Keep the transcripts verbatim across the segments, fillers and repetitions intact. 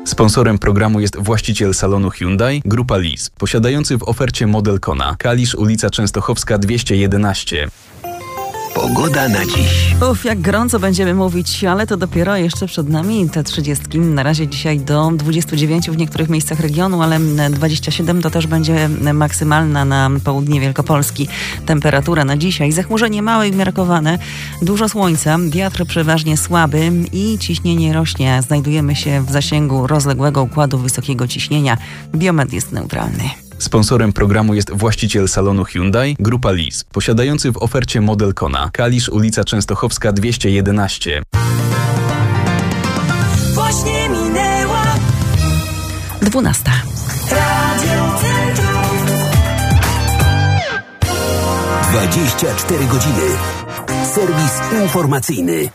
Sponsorem programu jest właściciel salonu Hyundai, Grupa Lis, posiadający w ofercie model Kona, Kalisz, ulica Częstochowska dwieście jedenaście. Pogoda na dziś. Uf, jak gorąco będziemy mówić, ale to dopiero jeszcze przed nami te trzydziestki. Na razie dzisiaj do dwudziestu dziewięciu w niektórych miejscach regionu, ale dwadzieścia siedem to też będzie maksymalna na południe Wielkopolski temperatura na dzisiaj. Zachmurzenie małe i umiarkowane, dużo słońca, wiatr przeważnie słaby i ciśnienie rośnie. Znajdujemy się w zasięgu rozległego układu wysokiego ciśnienia. Biometr jest neutralny. Sponsorem programu jest właściciel salonu Hyundai, Grupa Lis, posiadający w ofercie model Kona, Kalisz, ulica Częstochowska dwieście jedenaście. Właśnie minęła dwunasta. Radio Centrum. dwadzieścia cztery godziny. Serwis informacyjny.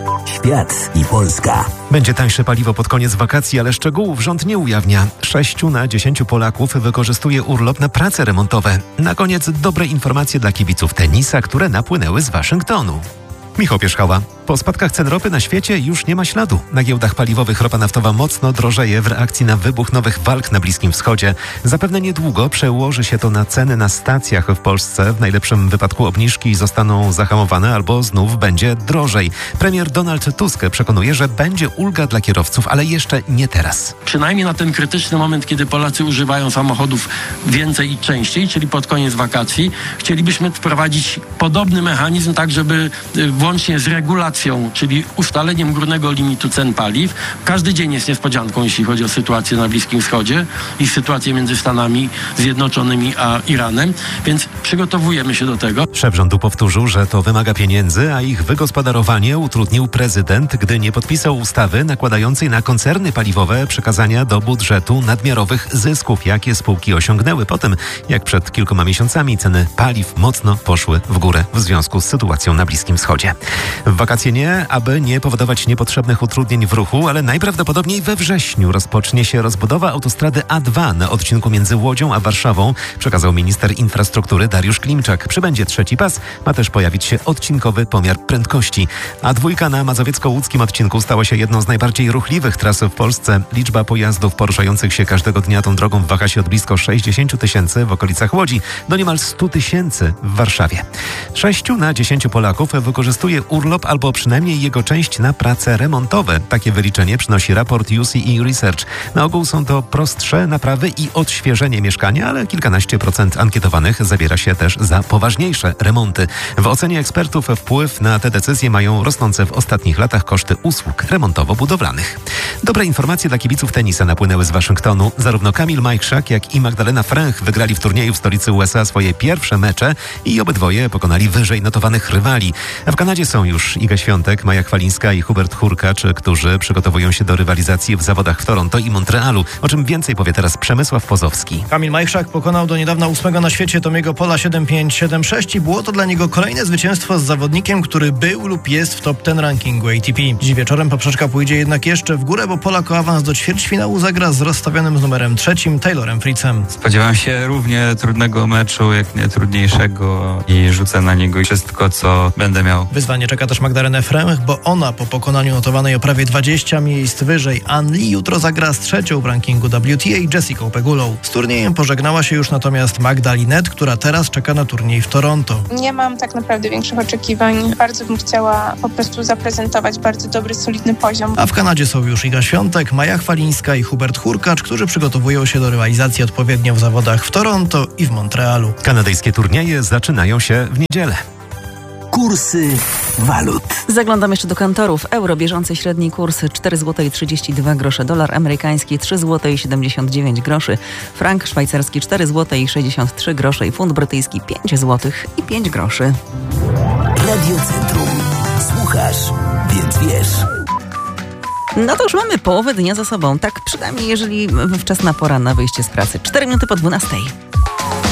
Świat i Polska. Będzie tańsze paliwo pod koniec wakacji, ale szczegółów rząd nie ujawnia. Sześciu na dziesięciu Polaków wykorzystuje urlop na prace remontowe. Na koniec dobre informacje dla kibiców tenisa, które napłynęły z Waszyngtonu. Michał Pierzchała. Po spadkach cen ropy na świecie już nie ma śladu. Na giełdach paliwowych ropa naftowa mocno drożeje w reakcji na wybuch nowych walk na Bliskim Wschodzie. Zapewne niedługo przełoży się to na ceny na stacjach w Polsce. W najlepszym wypadku obniżki zostaną zahamowane albo znów będzie drożej. Premier Donald Tusk przekonuje, że będzie ulga dla kierowców, ale jeszcze nie teraz. Przynajmniej na ten krytyczny moment, kiedy Polacy używają samochodów więcej i częściej, czyli pod koniec wakacji, chcielibyśmy wprowadzić podobny mechanizm, tak żeby włącznie z regulacją, czyli ustaleniem górnego limitu cen paliw. Każdy dzień jest niespodzianką, jeśli chodzi o sytuację na Bliskim Wschodzie i sytuację między Stanami Zjednoczonymi a Iranem, więc przygotowujemy się do tego. Szef rządu powtórzył, że to wymaga pieniędzy, a ich wygospodarowanie utrudnił prezydent, gdy nie podpisał ustawy nakładającej na koncerny paliwowe przekazania do budżetu nadmiarowych zysków, jakie spółki osiągnęły po tym, jak przed kilkoma miesiącami ceny paliw mocno poszły w górę w związku z sytuacją na Bliskim Wschodzie. W wakacje nie, aby nie powodować niepotrzebnych utrudnień w ruchu, ale najprawdopodobniej we wrześniu rozpocznie się rozbudowa autostrady A dwa na odcinku między Łodzią a Warszawą, przekazał minister infrastruktury Dariusz Klimczak. Przybędzie trzeci pas, ma też pojawić się odcinkowy pomiar prędkości. A dwójka na mazowiecko-łódzkim odcinku stała się jedną z najbardziej ruchliwych tras w Polsce. Liczba pojazdów poruszających się każdego dnia tą drogą waha się od blisko sześćdziesięciu tysięcy w okolicach Łodzi do niemal stu tysięcy w Warszawie. Sześciu na dziesięciu Polaków wykorzystuje urlop albo przynajmniej jego część na prace remontowe. Takie wyliczenie przynosi raport U C E Research. Na ogół są to prostsze naprawy i odświeżenie mieszkania, ale kilkanaście procent ankietowanych zabiera się też za poważniejsze remonty. W ocenie ekspertów wpływ na te decyzje mają rosnące w ostatnich latach koszty usług remontowo-budowlanych. Dobre informacje dla kibiców tenisa napłynęły z Waszyngtonu. Zarówno Kamil Majchrzak, jak i Magdalena Fręch wygrali w turnieju w stolicy U S A swoje pierwsze mecze i obydwoje pokonali wyżej notowanych rywali. W Kanadzie są już Iga Świątek, Maja Chwalińska i Hubert Hurkacz, którzy przygotowują się do rywalizacji w zawodach w Toronto i Montrealu. O czym więcej powie teraz Przemysław Pozowski. Kamil Majchrzak pokonał do niedawna ósmego na świecie Tomiego Pola siedem pięć siedem sześć i było to dla niego kolejne zwycięstwo z zawodnikiem, który był lub jest w top dziesięć rankingu A T P. Dziś wieczorem poprzeczka pójdzie jednak jeszcze w górę, bo Polak o awans do ćwierćfinału zagra z rozstawionym z numerem trzecim Taylorem Fritzem. Spodziewam się równie trudnego meczu, jak nie trudniejszego i rzucę na niego wszystko, co będę miał. Wyzwanie czeka też Magdalenę Fręch, bo ona po pokonaniu notowanej o prawie dwadzieścia miejsc wyżej An Lee jutro zagra z trzecią w rankingu W T A Jessicą Pegulą. Z turniejem pożegnała się już natomiast Magda Linette, która teraz czeka na turniej w Toronto. Nie mam tak naprawdę większych oczekiwań. Bardzo bym chciała po prostu zaprezentować bardzo dobry, solidny poziom. A w Kanadzie są już Iga Świątek, Maja Chwalińska i Hubert Hurkacz, którzy przygotowują się do rywalizacji odpowiednio w zawodach w Toronto i w Montrealu. Kanadyjskie turnieje zaczynają się w niedzielę. Kursy walut. Zaglądam jeszcze do kantorów. Euro bieżący średni kurs cztery złote trzydzieści dwa grosze, dolar amerykański trzy złote siedemdziesiąt dziewięć groszy, frank szwajcarski cztery złote sześćdziesiąt trzy grosze i funt brytyjski pięć złotych i pięć groszy. Radio Centrum. Słuchasz, więc wiesz. No to już mamy połowę dnia za sobą. Tak przynajmniej jeżeli wczesna pora na wyjście z pracy. cztery minuty po dwunastej.